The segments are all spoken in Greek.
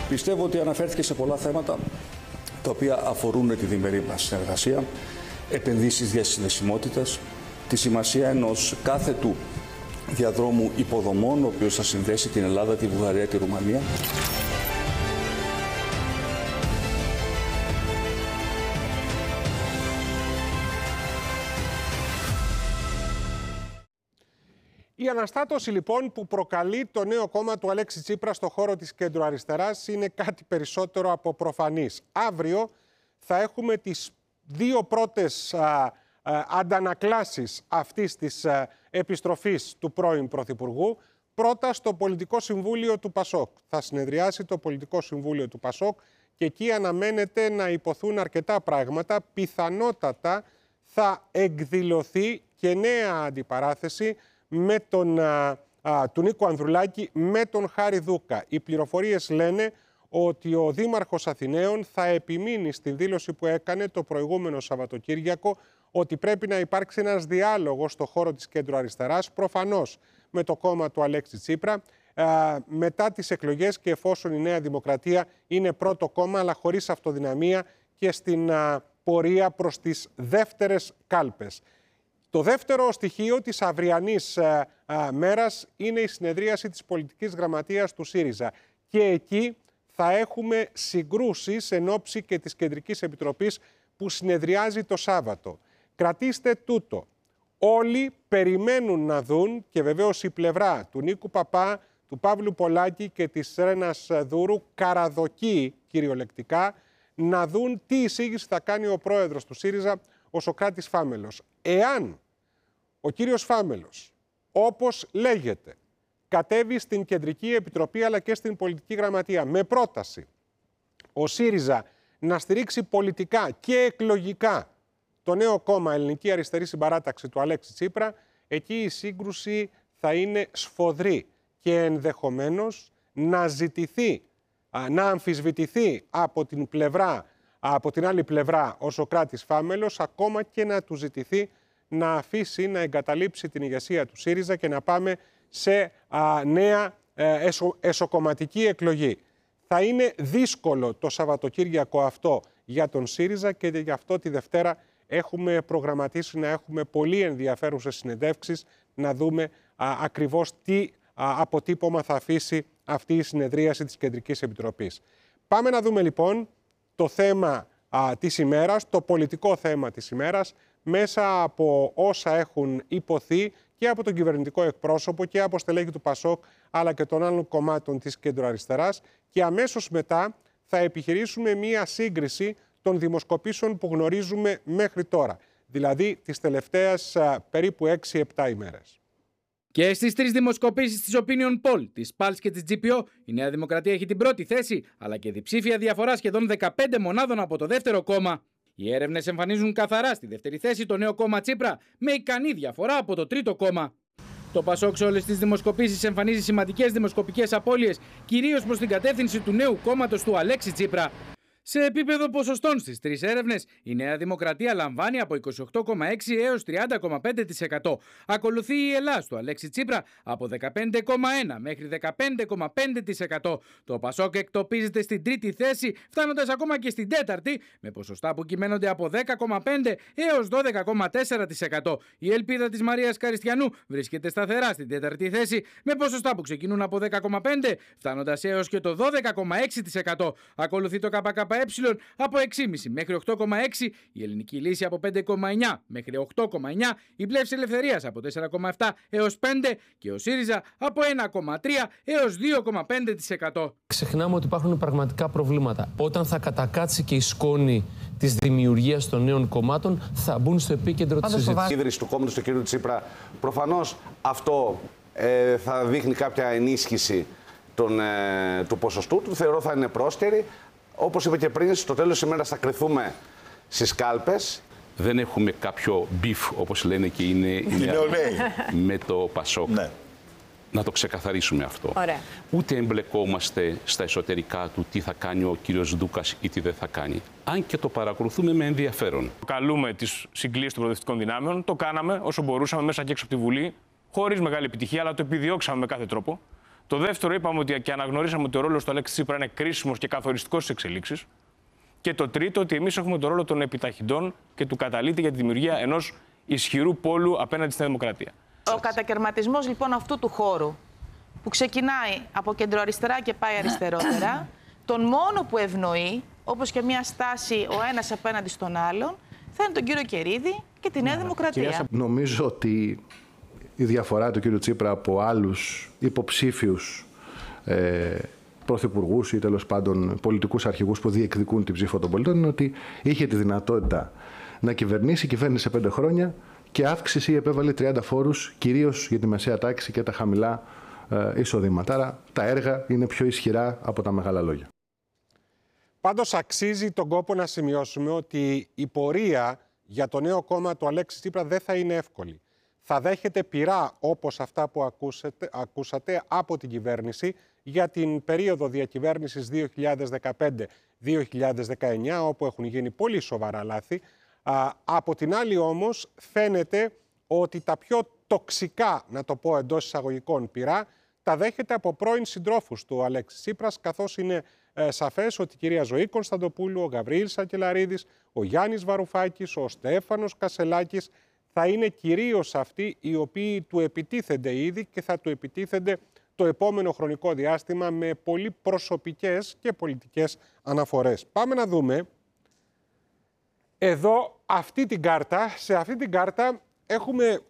Πιστεύω ότι αναφέρθηκε σε πολλά θέματα τα οποία αφορούν τη διμερή μας συνεργασία, επενδύσεις διασυνδεσιμότητας, τη σημασία ενός κάθετου διαδρόμου υποδομών, ο οποίος θα συνδέσει την Ελλάδα, τη Βουλγαρία, τη Ρουμανία. Η αναστάτωση λοιπόν που προκαλεί το νέο κόμμα του Αλέξη Τσίπρα στο χώρο της κεντροαριστεράς είναι κάτι περισσότερο από προφανής. Αύριο θα έχουμε τις δύο πρώτες αντανακλάσεις αυτής της επιστροφής του πρώην Πρωθυπουργού. Πρώτα στο Πολιτικό Συμβούλιο του ΠΑΣΟΚ. Θα συνεδριάσει το Πολιτικό Συμβούλιο του ΠΑΣΟΚ και εκεί αναμένεται να υποθούν αρκετά πράγματα. Πιθανότατα θα εκδηλωθεί και νέα αντιπαράθεση με του Νίκου Ανδρουλάκη με τον Χάρη Δούκα. Οι πληροφορίες λένε ότι ο Δήμαρχος Αθηναίων θα επιμείνει στην δήλωση που έκανε το προηγούμενο Σαββατοκύριακο ότι πρέπει να υπάρξει ένας διάλογος στο χώρο της κέντρο-αριστεράς, προφανώς με το κόμμα του Αλέξη Τσίπρα, μετά τις εκλογές και εφόσον η Νέα Δημοκρατία είναι πρώτο κόμμα αλλά χωρίς αυτοδυναμία και στην πορεία προς τις δεύτερες κάλπες. Το δεύτερο στοιχείο της αυριανής μέρας είναι η συνεδρίαση της πολιτικής γραμματείας του ΣΥΡΙΖΑ. Και εκεί θα έχουμε συγκρούσεις εν ώψη και της Κεντρικής Επιτροπής που συνεδριάζει το Σάββατο. Κρατήστε τούτο. Όλοι περιμένουν να δουν και βεβαίως η πλευρά του Νίκου Παπά, του Παύλου Πολάκη και της Ρένας Δούρου καραδοκεί κυριολεκτικά να δουν τι εισήγηση θα κάνει ο πρόεδρος του ΣΥΡΙΖΑ, ο Σωκράτης Φάμελος. Εάν ο κύριος Φάμελος, όπως λέγεται, κατέβει στην Κεντρική Επιτροπή αλλά και στην Πολιτική Γραμματεία με πρόταση ο ΣΥΡΙΖΑ να στηρίξει πολιτικά και εκλογικά το νέο κόμμα Ελληνική Αριστερή Συμπαράταξη του Αλέξη Τσίπρα, εκεί η σύγκρουση θα είναι σφοδρή και ενδεχομένως να ζητηθεί, να αμφισβητηθεί από την άλλη πλευρά ο Σωκράτης Φάμελος, ακόμα και να του ζητηθεί να αφήσει να εγκαταλείψει την ηγεσία του ΣΥΡΙΖΑ και να πάμε σε νέα εσωκομματική εκλογή. Θα είναι δύσκολο το Σαββατοκύριακο αυτό για τον ΣΥΡΙΖΑ και γι' αυτό τη Δευτέρα έχουμε προγραμματίσει να έχουμε πολύ ενδιαφέρουσες συνεντεύξεις, να δούμε ακριβώς τι αποτύπωμα θα αφήσει αυτή η συνεδρίαση της Κεντρικής Επιτροπής. Πάμε να δούμε λοιπόν το θέμα της ημέρας, το πολιτικό θέμα της ημέρας, μέσα από όσα έχουν υποθεί και από τον κυβερνητικό εκπρόσωπο και από στελέχη του ΠΑΣΟΚ αλλά και των άλλων κομμάτων της κεντροαριστεράς, και αμέσως μετά θα επιχειρήσουμε μία σύγκριση των δημοσκοπήσεων που γνωρίζουμε μέχρι τώρα, δηλαδή τις τελευταίες περίπου 6-7 ημέρες. Και στις τρεις δημοσκοπήσεις της Opinion Poll, της PALS και της GPO, η Νέα Δημοκρατία έχει την πρώτη θέση, αλλά και διψήφια διαφορά σχεδόν 15 μονάδων από το δεύτερο κόμμα. Οι έρευνες εμφανίζουν καθαρά στη δεύτερη θέση το νέο κόμμα Τσίπρα, με ικανή διαφορά από το τρίτο κόμμα. Το ΠΑΣΟΚ σε όλες τις δημοσκοπήσεις εμφανίζει σημαντικές δημοσκοπικές απώλειες, κυρίως προς την κατεύθυνση του νέου κόμματος του Αλέξη Τσίπρα. Σε επίπεδο ποσοστών στις τρεις έρευνες, η Νέα Δημοκρατία λαμβάνει από 28,6% έως 30,5%. Ακολουθεί η Ελλάς του Αλέξη Τσίπρα από 15,1% μέχρι 15,5%. Το ΠΑΣΟΚ εκτοπίζεται στην τρίτη θέση, φτάνοντας ακόμα και στην τέταρτη, με ποσοστά που κυμαίνονται από 10,5% έως 12,4%. Η ελπίδα της Μαρίας Καριστιανού βρίσκεται σταθερά στην τέταρτη θέση, με ποσοστά που ξεκινούν από 10,5% φτάνοντας έως και το 12,6%. Ακολουθεί το ΚΚΕ από 6,5% μέχρι 8,6%, η Ελληνική Λύση από 5,9% μέχρι 8,9%, η Πλεύση Ελευθερίας από 4,7% έως 5% και ο ΣΥΡΙΖΑ από 1,3% έως 2,5%. Ξεχνάμε ότι υπάρχουν πραγματικά προβλήματα. Όταν θα κατακάτσει και η σκόνη της δημιουργίας των νέων κομμάτων, θα μπουν στο επίκεντρο της συζήτησης. Η ίδρυση του κόμματος του κ. Τσίπρα, προφανώς αυτό θα δείχνει κάποια ενίσχυση του ποσοστού του. Θεωρώ θα είναι πρόσκαιρη. Όπως είπα και πριν, στο τέλος της ημέρας θα κρυθούμε στις κάλπες. Δεν έχουμε κάποιο μπιφ, όπως λένε και είναι με το ΠΑΣΟΚ. Ναι. Να το ξεκαθαρίσουμε αυτό. Ωραία. Ούτε εμπλεκόμαστε στα εσωτερικά του τι θα κάνει ο κύριος Δούκας ή τι δεν θα κάνει. Αν και το παρακολουθούμε με ενδιαφέρον. Καλούμε τις συγκλήσεις των προοδευτικών δυνάμεων. Το κάναμε όσο μπορούσαμε μέσα και έξω από τη Βουλή, χωρίς μεγάλη επιτυχία, αλλά το επιδιώξαμε με κάθε τρόπο. Το δεύτερο, είπαμε ότι και αναγνωρίσαμε ότι ο ρόλος του Αλέξη Τσίπρα είναι κρίσιμος και καθοριστικός στις εξελίξεις. Και το τρίτο, ότι εμείς έχουμε τον ρόλο των επιταχυντών και του καταλήτη για τη δημιουργία ενός ισχυρού πόλου απέναντι στη δημοκρατία. Ο κατακαιρματισμός λοιπόν αυτού του χώρου, που ξεκινάει από κεντροαριστερά και πάει αριστερότερα, τον μόνο που ευνοεί, όπως και μια στάση ο ένας απέναντι στον άλλον, θα είναι τον κύριο Κερίδη και τη Νέα Δημοκρατία. Νομίζω ότι η διαφορά του κύριου Τσίπρα από άλλους υποψήφιους πρωθυπουργούς ή τέλος πάντων πολιτικούς αρχηγούς που διεκδικούν την ψήφο των πολιτών είναι ότι είχε τη δυνατότητα να κυβερνήσει, κυβέρνησε 5 χρόνια και αύξηση επέβαλε 30 φόρους, κυρίως για τη μεσαία τάξη και τα χαμηλά εισοδήματα. Άρα τα έργα είναι πιο ισχυρά από τα μεγάλα λόγια. Πάντως αξίζει τον κόπο να σημειώσουμε ότι η πορεία για το νέο κόμμα του Αλέξη Τσίπρα δεν θα είναι εύκολη. Θα δέχεται πειρά όπως αυτά που ακούσατε από την κυβέρνηση για την περίοδο διακυβέρνησης 2015-2019, όπου έχουν γίνει πολύ σοβαρά λάθη. Από την άλλη όμως φαίνεται ότι τα πιο τοξικά, να το πω εντός εισαγωγικών, πειρά τα δέχεται από πρώην συντρόφους του Αλέξη Τσίπρας, καθώς είναι σαφές ότι η κυρία Ζωή Κωνσταντοπούλου, ο Γαβρίλ Σακελαρίδης, ο Γιάννης Βαρουφάκης, ο Στέφανος Κασελάκης θα είναι κυρίως αυτοί οι οποίοι του επιτίθενται ήδη και θα του επιτίθενται το επόμενο χρονικό διάστημα με πολύ προσωπικές και πολιτικές αναφορές. Πάμε να δούμε εδώ αυτή την κάρτα. Σε αυτή την κάρτα έχουμε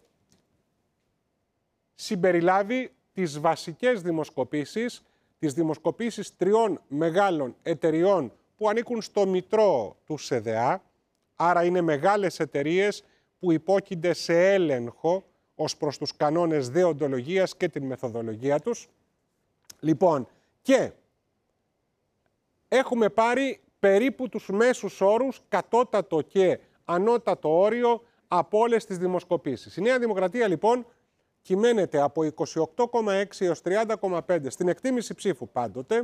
συμπεριλάβει τις βασικές δημοσκοπήσεις, τις δημοσκοπήσεις 3 μεγάλων εταιριών που ανήκουν στο μητρό του ΣΕΔΕΑ, άρα είναι μεγάλες εταιρείες που υπόκεινται σε έλεγχο ως προς τους κανόνες δεοντολογίας και την μεθοδολογία τους. Λοιπόν, και έχουμε πάρει περίπου τους μέσους όρους, κατώτατο και ανώτατο όριο από όλες τις δημοσκοπήσεις. Η Νέα Δημοκρατία λοιπόν κυμαίνεται από 28,6 έως 30,5 στην εκτίμηση ψήφου πάντοτε.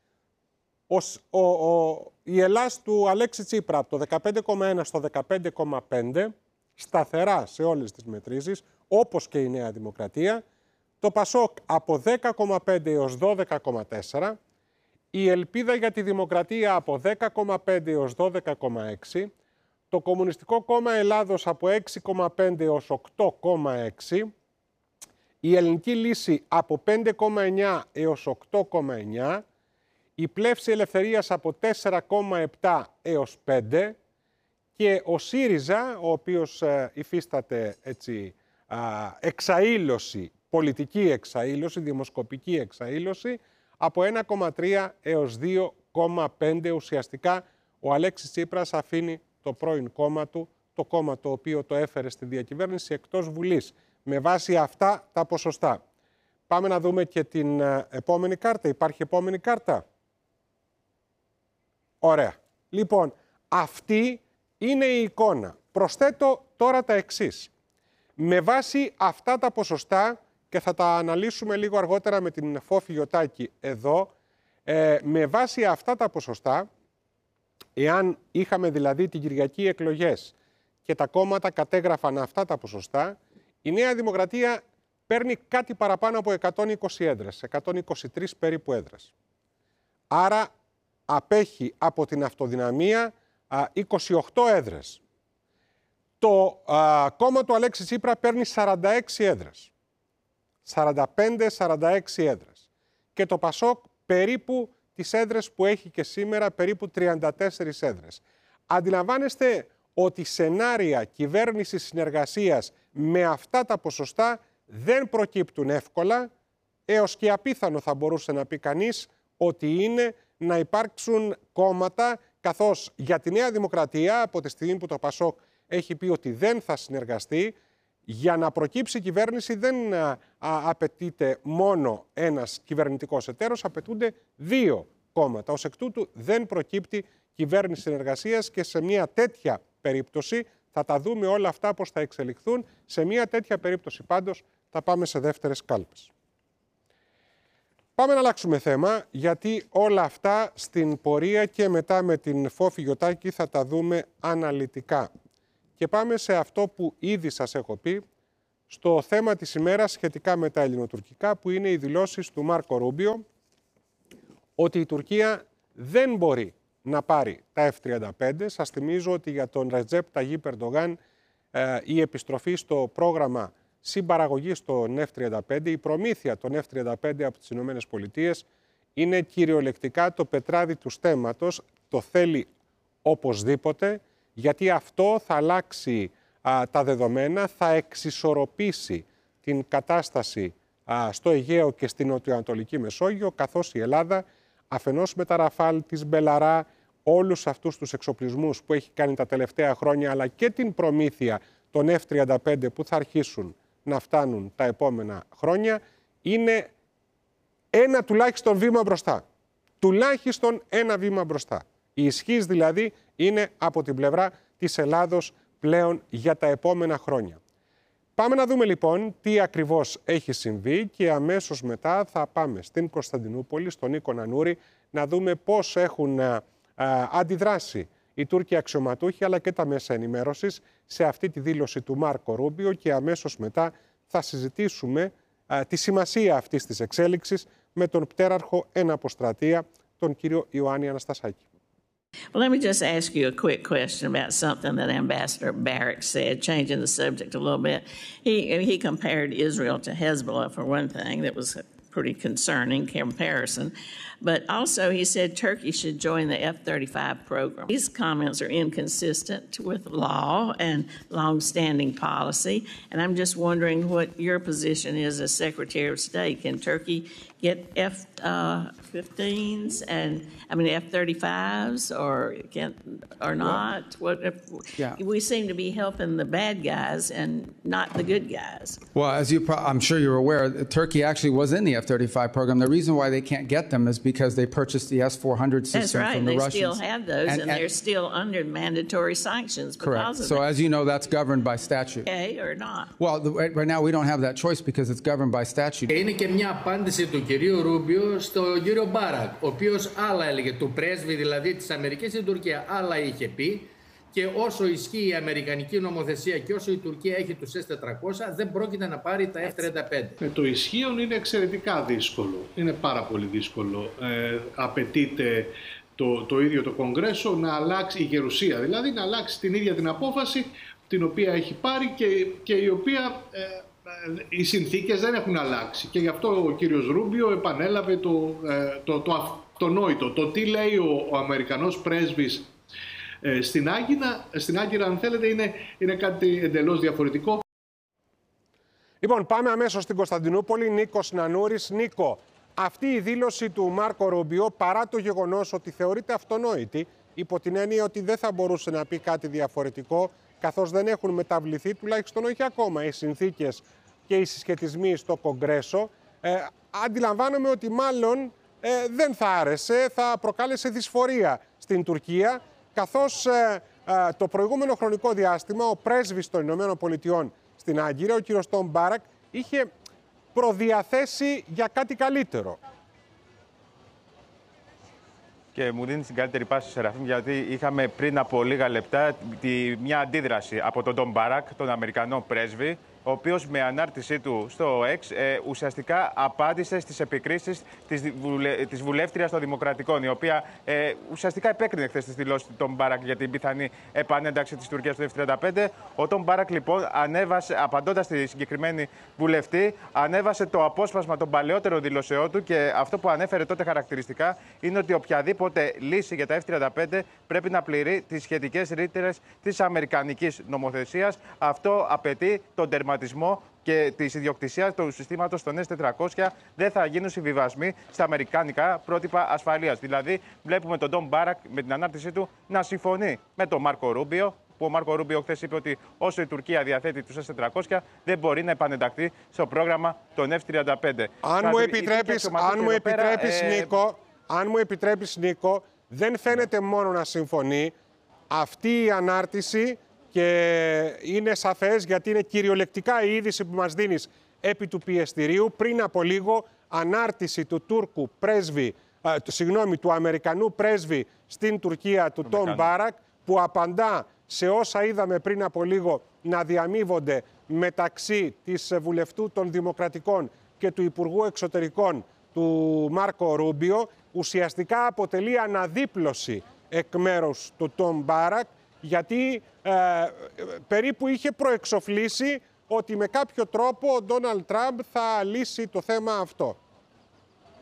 Η Ελλάς του Αλέξη Τσίπρα από το 15,1 στο 15,5, σταθερά σε όλες τις μετρήσεις, όπως και η Νέα Δημοκρατία. Το ΠΑΣΟΚ από 10,5 έως 12,4. Η Ελπίδα για τη Δημοκρατία από 10,5 έως 12,6. Το Κομμουνιστικό Κόμμα Ελλάδος από 6,5 έως 8,6. Η Ελληνική Λύση από 5,9 έως 8,9. Η Πλεύση Ελευθερίας από 4,7 έως 5. Και ο ΣΥΡΙΖΑ, ο οποίος υφίσταται έτσι, εξαήλωση, πολιτική εξαήλωση, δημοσκοπική εξαήλωση, από 1,3 έως 2,5. Ουσιαστικά ο Αλέξης Τσίπρας αφήνει το πρώην κόμμα του, το κόμμα το οποίο το έφερε στη διακυβέρνηση, εκτός Βουλής, με βάση αυτά τα ποσοστά. Πάμε να δούμε και την επόμενη κάρτα. Υπάρχει επόμενη κάρτα? Ωραία. Λοιπόν, αυτή είναι η εικόνα. Προσθέτω τώρα τα εξής. Με βάση αυτά τα ποσοστά, και θα τα αναλύσουμε λίγο αργότερα με την Φόφη Γιωτάκη εδώ, με βάση αυτά τα ποσοστά, εάν είχαμε δηλαδή την Κυριακή εκλογές και τα κόμματα κατέγραφαν αυτά τα ποσοστά, η Νέα Δημοκρατία παίρνει κάτι παραπάνω από 120 έδρες, 123 περίπου έδρες. Άρα απέχει από την αυτοδυναμία 28 έδρες. Το κόμμα του Αλέξη Τσίπρα παίρνει 46 έδρες. 45-46 έδρες. Και το ΠΑΣΟΚ περίπου τις έδρες που έχει και σήμερα, περίπου 34 έδρες. Αντιλαμβάνεστε ότι σενάρια κυβέρνησης συνεργασίας με αυτά τα ποσοστά δεν προκύπτουν εύκολα, έως και απίθανο θα μπορούσε να πει κανείς ότι είναι να υπάρξουν κόμματα, καθώς για τη Νέα Δημοκρατία, από τη στιγμή που το ΠΑΣΟΚ έχει πει ότι δεν θα συνεργαστεί, για να προκύψει κυβέρνηση δεν απαιτείται μόνο ένας κυβερνητικός εταίρος, απαιτούνται 2 κόμματα. Ως εκ τούτου δεν προκύπτει κυβέρνηση συνεργασίας και σε μια τέτοια περίπτωση θα τα δούμε όλα αυτά πώς θα εξελιχθούν. Σε μια τέτοια περίπτωση πάντως θα πάμε σε δεύτερες κάλπες. Πάμε να αλλάξουμε θέμα, γιατί όλα αυτά στην πορεία και μετά με την Φόφη Γιωτάκη θα τα δούμε αναλυτικά. Και πάμε σε αυτό που ήδη σας έχω πει, στο θέμα της ημέρας σχετικά με τα ελληνοτουρκικά, που είναι οι δηλώσεις του Μάρκο Ρούμπιο ότι η Τουρκία δεν μπορεί να πάρει τα F-35. Σας θυμίζω ότι για τον Ρετζέπ Ταγίπ Ερντογάν η επιστροφή στο πρόγραμμα συμπαραγωγής των F-35, η προμήθεια των F-35 από τις ΗΠΑ είναι κυριολεκτικά το πετράδι του στέμματος. Το θέλει οπωσδήποτε, γιατί αυτό θα αλλάξει τα δεδομένα, θα εξισορροπήσει την κατάσταση στο Αιγαίο και στην Νοτιοανατολική Μεσόγειο, καθώς η Ελλάδα αφενός με τα Ραφάλ της Μπελαρά, όλους αυτούς τους εξοπλισμούς που έχει κάνει τα τελευταία χρόνια, αλλά και την προμήθεια των F-35 που θα αρχίσουν να φτάνουν τα επόμενα χρόνια, είναι ένα τουλάχιστον βήμα μπροστά. Τουλάχιστον ένα βήμα μπροστά. Η ισχύς δηλαδή είναι από την πλευρά της Ελλάδος πλέον για τα επόμενα χρόνια. Πάμε να δούμε λοιπόν τι ακριβώς έχει συμβεί και αμέσως μετά θα πάμε στην Κωνσταντινούπολη, στον Νίκο Νανούρη, να δούμε πώς έχουν αντιδράσει οι Τούρκοι αξιωματούχοι αλλά και τα μέσα ενημέρωσης σε αυτή τη δήλωση του Μάρκο Ρούμπιο, και αμέσως μετά θα συζητήσουμε τη σημασία αυτής της εξέλιξης με τον πτέραρχο εν αποστρατεία, τον κύριο Ιωάννη Αναστασάκη. Well, let me just ask you a quick question about something that Ambassador Barrack said, changing the subject a little bit. He compared Israel to Hezbollah, for one thing. That was a pretty concerning comparison. But also he said Turkey should join the F-35 program. These comments are inconsistent with law and long-standing policy. And I'm just wondering what your position is as Secretary of State. Can Turkey get F-15s and F-35s or not? We seem to be helping the bad guys and not the good guys. Well, as I'm sure you're aware, Turkey actually was in the F-35 program. The reason why they can't get them is because they purchased the S-400 system That's right. from the They Russians. Still have those, and they're still under mandatory sanctions because Correct. of So that. as you know, that's governed by statute. Okay, or not? Well, right now we don't have that choice because it's governed by statute. Είναι και μια απάντηση του κυρίου Ρούμπιο στον κύριο Μπάρακ, ο οποίος άλλα έλεγε, του πρέσβη δηλαδή της Αμερικής στην Τουρκία, άλλα είχε πει, και όσο ισχύει η αμερικανική νομοθεσία και όσο η Τουρκία έχει τους S-400, δεν πρόκειται να πάρει τα F-35. Το ισχύον είναι εξαιρετικά δύσκολο. Είναι πάρα πολύ δύσκολο. Απαιτείται το ίδιο το Κογκρέσο να αλλάξει, η Γερουσία δηλαδή, να αλλάξει την ίδια την απόφαση την οποία έχει πάρει και η οποία οι συνθήκες δεν έχουν αλλάξει. Και γι' αυτό ο κύριος Ρούμπιο επανέλαβε το νόητο. Το τι λέει ο Αμερικανός πρέσβης στην Άγκυρα, αν θέλετε, είναι κάτι εντελώς διαφορετικό. Λοιπόν, πάμε αμέσως στην Κωνσταντινούπολη. Νίκος Νανούρης. Νίκο, αυτή η δήλωση του Μάρκο Ρούμπιο, παρά το γεγονός ότι θεωρείται αυτονόητη, υπό την έννοια ότι δεν θα μπορούσε να πει κάτι διαφορετικό, καθώς δεν έχουν μεταβληθεί, τουλάχιστον όχι ακόμα, οι συνθήκες και οι συσχετισμοί στο Κογκρέσο, αντιλαμβάνομαι ότι μάλλον δεν θα άρεσε, θα προκάλεσε δυσφορία στην Τουρκία, καθώς το προηγούμενο χρονικό διάστημα ο πρέσβης των Ηνωμένων Πολιτειών στην Άγκυρα, ο κύριος Τόμ Μπάρακ, είχε προδιαθέσει για κάτι καλύτερο. Και μου δίνει την καλύτερη πάση, Σεραφείμ, γιατί είχαμε πριν από λίγα λεπτά μια αντίδραση από τον Τόμ Μπάρακ, τον Αμερικανό πρέσβη, ο οποίος με ανάρτησή του στο X ουσιαστικά απάντησε στις επικρίσεις της βουλεύτριας των Δημοκρατικών, η οποία ουσιαστικά επέκρινε χθες τις δηλώσεις του Τόμ Μπάρακ για την πιθανή επανένταξη της Τουρκίας στο F-35. Ο Τόμ Μπάρακ λοιπόν απαντώντας στη συγκεκριμένη βουλευτή, ανέβασε το απόσπασμα των παλαιότερων δηλώσεών του, και αυτό που ανέφερε τότε χαρακτηριστικά είναι ότι οποιαδήποτε λύση για τα F-35 πρέπει να πληρεί τις σχετικές ρήτρες της αμερικανικής νομοθεσίας. Αυτό απαιτεί τον τερματισμό και τη ιδιοκτησία του συστήματος των S-400. Δεν θα γίνουν συμβιβασμοί στα αμερικανικά πρότυπα ασφαλείας. Δηλαδή, βλέπουμε τον Τόμ Μπάρακ με την ανάρτησή του να συμφωνεί με τον Μάρκο Ρούμπιο, που ο Μάρκο Ρούμπιο χθες είπε ότι όσο η Τουρκία διαθέτει τους S-400, δεν μπορεί να επανενταχθεί στο πρόγραμμα των F-35. Αν μου επιτρέπεις, Νίκο, δεν φαίνεται μόνο να συμφωνεί. Αυτή η ανάρτηση, και είναι σαφές γιατί είναι κυριολεκτικά η είδηση που μας δίνεις επί του πιεστηρίου, πριν από λίγο ανάρτηση του του Αμερικανού πρέσβη στην Τουρκία, του Τόμ Μπάρακ, που απαντά σε όσα είδαμε πριν από λίγο να διαμείβονται μεταξύ της βουλευτού των Δημοκρατικών και του Υπουργού Εξωτερικών του Μάρκο Ρούμπιο, ουσιαστικά αποτελεί αναδίπλωση εκ μέρους του Τόμ Μπάρακ, γιατί περίπου είχε προεξοφλήσει ότι με κάποιο τρόπο ο Ντόναλντ Τραμπ θα λύσει το θέμα αυτό.